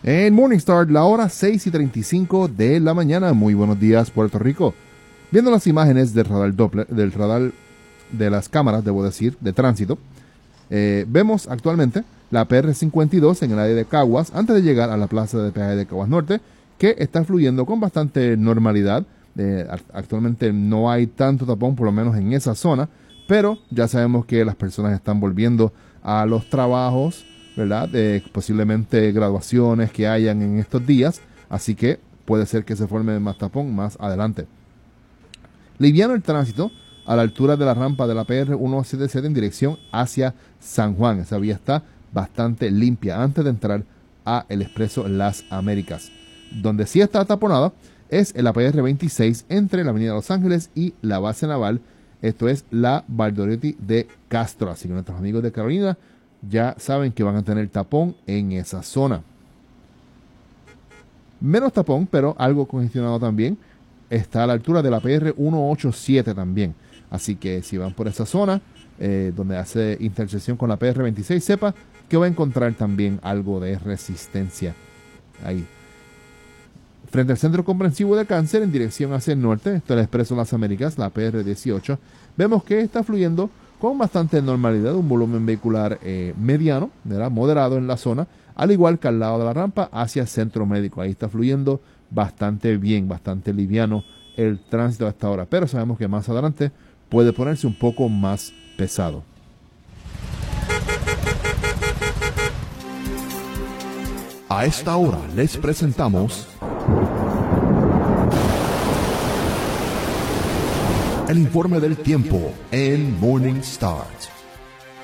En Morningstar, la hora 6:35 de la mañana. Muy buenos días, Puerto Rico. Viendo las imágenes del radar Doppler, del radar de las cámaras, debo decir, de tránsito, vemos actualmente la PR52 en el área de Caguas, antes de llegar a la plaza de peaje de Caguas Norte, que está fluyendo con bastante normalidad. Actualmente no hay tanto tapón, por lo menos en esa zona, pero ya sabemos que las personas están volviendo a los trabajos, ¿verdad? Posiblemente graduaciones que hayan en estos días, así que puede ser que se forme más tapón más adelante. Liviano el tránsito a la altura de la rampa de la PR 177 en dirección hacia San Juan. Esa vía está bastante limpia antes de entrar a el expreso Las Américas. Donde sí está taponada es en la PR 26 entre la avenida Los Ángeles y la base naval. Esto es la Valdoriotti de Castro. Así que nuestros amigos de Carolina ya saben que van a tener tapón en esa zona. Menos tapón, pero algo congestionado también, está a la altura de la PR 187 también. Así que si van por esa zona, donde hace intersección con la PR 26, sepa que va a encontrar también algo de resistencia ahí. Frente al Centro Comprensivo de Cáncer, en dirección hacia el norte, está el Expreso Las Américas, la PR 18. Vemos que está fluyendo con bastante normalidad, un volumen vehicular mediano, ¿verdad? Moderado en la zona, al igual que al lado de la rampa hacia el Centro Médico. Ahí está fluyendo bastante bien, bastante liviano el tránsito a esta hora, pero sabemos que más adelante puede ponerse un poco más pesado. A esta hora les presentamos el informe del tiempo en Morning Start.